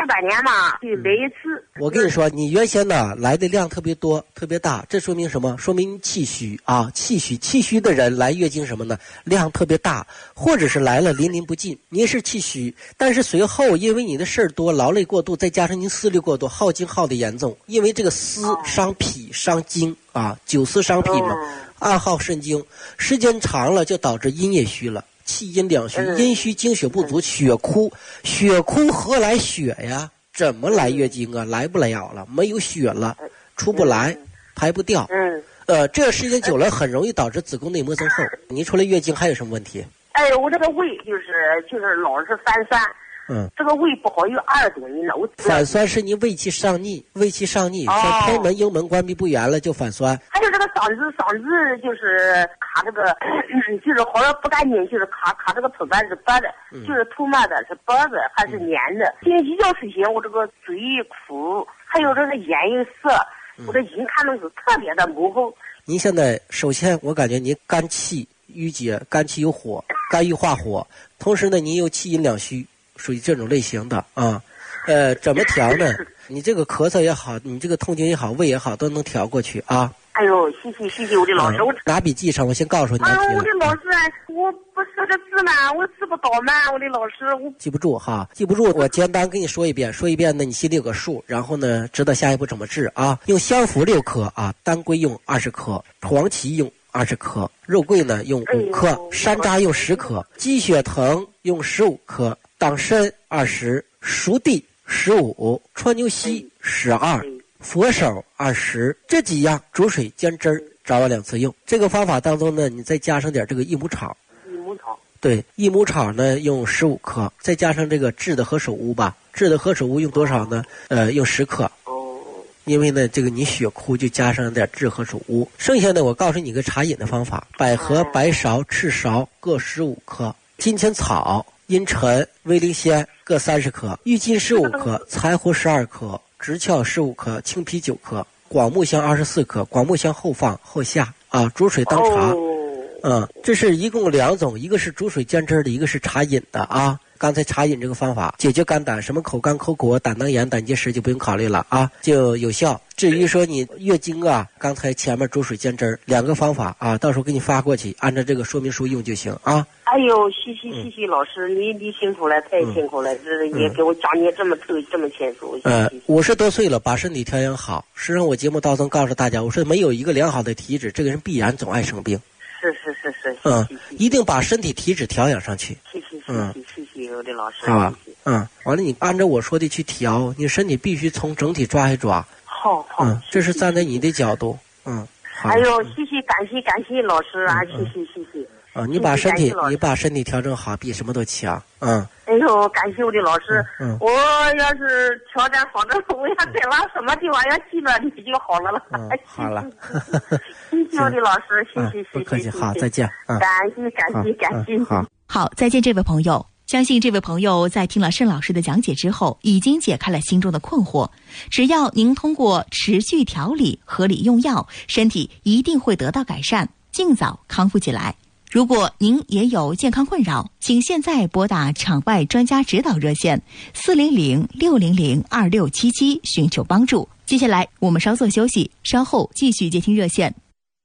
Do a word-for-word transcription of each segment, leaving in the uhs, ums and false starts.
前半年嘛就来一次。 我跟你说，你原先呢来的量特别多特别大，这说明什么？说明气虚啊，气虚气虚的人来月经什么呢？量特别大，或者是来了淋淋不尽。您是气虚，但是随后因为你的事儿多，劳累过度，再加上您思虑过度，耗精耗的严重，因为这个思伤脾伤精啊，久思伤脾嘛，暗耗肾精，时间长了就导致阴液虚了。气阴两虚，阴虚精血不足，血枯，血枯何来血呀？怎么来月经啊？来不了了，没有血了，出不来，排不掉。嗯，呃，这时间久了很容易导致子宫内膜增厚。你除了月经还有什么问题？ 哎，我这个胃就是就是老是反酸。嗯，这个胃不好有二多年了。我反酸是你胃气上逆，胃气上逆，像胎门、幽门关闭不严了就反酸。 还有这个嗓子，嗓子就是卡这个，就是好像不干净，就是卡卡这个口板是白的，嗯、就是吐沫的是白的还是黏的。今天一觉睡醒，我这个嘴苦，还有这个眼有涩，嗯、我的眼看的是特别的模糊。 您现在首先我感觉您肝气郁结，肝气有火，肝郁化火，同时呢您又气阴两虚。属于这种类型的啊，呃，怎么调呢？你这个咳嗽也好，你这个痛经也好，胃也好，都能调过去啊。 哎呦，谢谢谢谢我的老师，我、 嗯、拿笔记上，我先告诉你。 啊，我的老师，我不识这字嘛，我识不到嘛，我的老师，我记不住哈，记不住，我简单跟你说一遍，说一遍呢，你心里有个数，然后呢，知道下一步怎么治啊？用香附六克啊，当归用二十克，黄芪用二十克，肉桂呢用五克，哎、山楂用十克，鸡血藤用十五克。党参二十，熟地十五，川牛膝十二，佛手二十，这几样煮水煎汁儿，早晚两次用。这个方法当中呢，你再加上点这个益母草。 益母草。 对，益母草呢用十五克，再加上这个炙的何首乌吧，炙的何首乌用多少呢？呃，用十克。哦。因为呢，这个你血枯就加上点炙何首乌。剩下的我告诉你个茶饮的方法：百合、白芍、赤芍各十五克，金钱草。茵陈、威灵仙各三十克，郁金十五克，柴胡十二克，直壳十五克，青皮九克，广木香二十四克。广木香后放后下啊，煮水当茶。嗯，这是一共两种，一个是煮水煎汁的，一个是茶饮的啊。刚才茶饮这个方法解决肝胆，什么口干口苦、胆囊炎、胆结石就不用考虑了啊，就有效。至于说你月经啊，刚才前面煮水煎汁两个方法啊，到时候给你发过去，按照这个说明书用就行啊。 哎呦，谢谢谢谢老师，你你辛苦了，太辛苦了，这、嗯、也给我讲解这么透这么清楚。 呃，五十多岁了，把身体调养好。实际上，我节目当中告诉大家，我说没有一个良好的体质，这个人必然总爱生病。 是是是是， 嗯，一定把身体体质调养上去。 谢谢谢谢谢谢我的老师。 好吧，嗯，完了你按照我说的去调，你身体必须从整体抓一抓。 好好， 嗯，这是站在你的角度，嗯。 哎呦，谢谢感谢感谢老师啊，谢谢谢谢。 啊，你把身体你把身体调整好，比什么都强。嗯。 哎呦，感谢我的老师。嗯。我要是调整好了，我要在往什么地方要去了，你就好了了。 嗯，好了。 谢谢我的老师，谢谢谢谢。 不客气，好，再见。 感谢感谢感谢。 好， 好，再见，这位朋友。相信这位朋友在听了盛老师的讲解之后，已经解开了心中的困惑。只要您通过持续调理、合理用药，身体一定会得到改善，尽早康复起来。如果您也有健康困扰，请现在拨打场外专家指导热线四零零六零零二六七七寻求帮助。接下来我们稍作休息，稍后继续接听热线。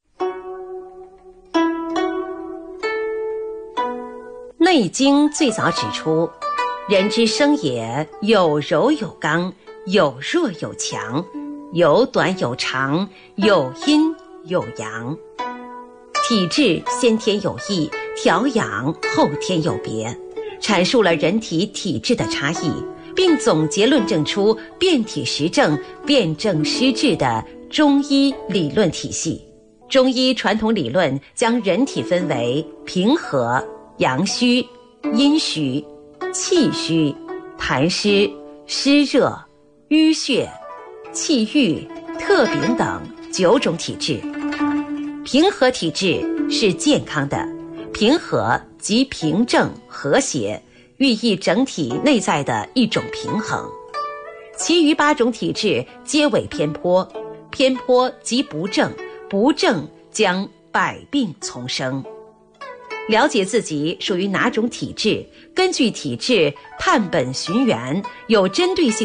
《内经》最早指出，人之生也，有柔有刚，有弱有强，有短有长，有阴有阳。体质先天有异，调养后天有别，阐述了人体体质的差异，并总结论证出辨体实证、辨证施治的中医理论体系。中医传统理论将人体分为平和、阳虚、阴虚、气虚、痰湿、湿热、淤血、气郁、特禀等九种体质。平和体质是健康的，平和即平正和谐，寓意整体内在的一种平衡。其余八种体质皆为偏颇，偏颇即不正，不正将百病丛生。了解自己属于哪种体质，根据体质探本寻源，有针对性